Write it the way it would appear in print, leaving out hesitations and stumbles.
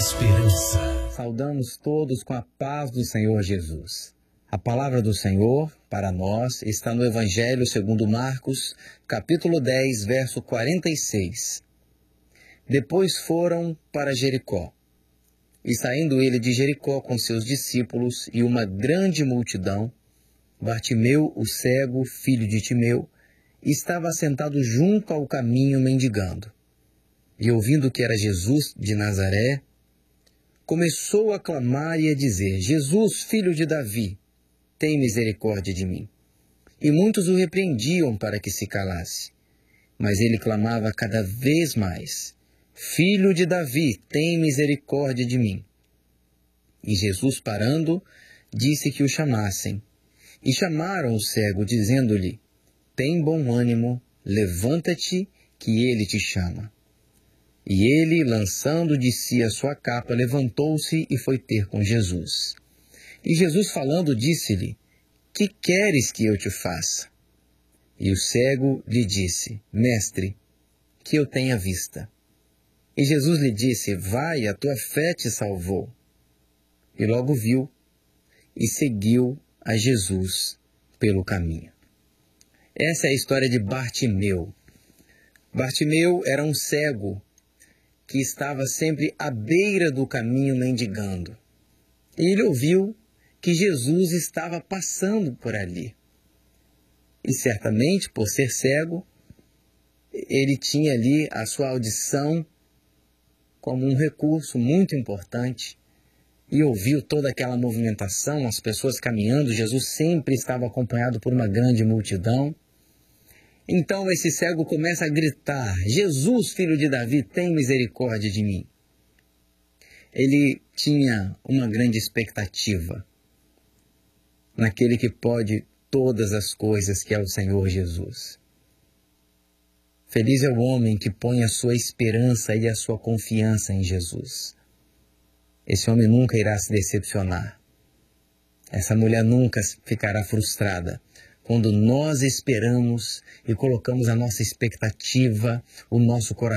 esperança. Saudamos todos com a paz do Senhor Jesus. A palavra do Senhor para nós está no Evangelho segundo Marcos, capítulo 10, verso 46. Depois foram para Jericó. E saindo ele de Jericó com seus discípulos e uma grande multidão, Bartimeu, o cego, filho de Timeu, estava sentado junto ao caminho mendigando. E ouvindo que era Jesus de Nazaré, começou a clamar e a dizer: Jesus, filho de Davi, tem misericórdia de mim. E muitos o repreendiam para que se calasse. Mas ele clamava cada vez mais: Filho de Davi, tem misericórdia de mim. E Jesus, parando, disse que o chamassem. E chamaram o cego, dizendo-lhe: Tem bom ânimo, levanta-te, que ele te chama. E ele, lançando de si a sua capa, levantou-se e foi ter com Jesus. E Jesus, falando, disse-lhe: Que queres que eu te faça? E o cego lhe disse: Mestre, que eu tenha vista. E Jesus lhe disse: Vai, a tua fé te salvou. E logo viu e seguiu a Jesus pelo caminho. Essa é a história de Bartimeu. Bartimeu era um cego que estava sempre à beira do caminho mendigando. E ele ouviu que Jesus estava passando por ali. E certamente, por ser cego, ele tinha ali a sua audição como um recurso muito importante e ouviu toda aquela movimentação, as pessoas caminhando. Jesus sempre estava acompanhado por uma grande multidão. Então esse cego começa a gritar: Jesus, filho de Davi, tem misericórdia de mim. Ele tinha uma grande expectativa naquele que pode todas as coisas, que é o Senhor Jesus. Feliz é o homem que põe a sua esperança e a sua confiança em Jesus. Esse homem nunca irá se decepcionar. Essa mulher nunca ficará frustrada quando nós esperamos e colocamos a nossa expectativa, o nosso coração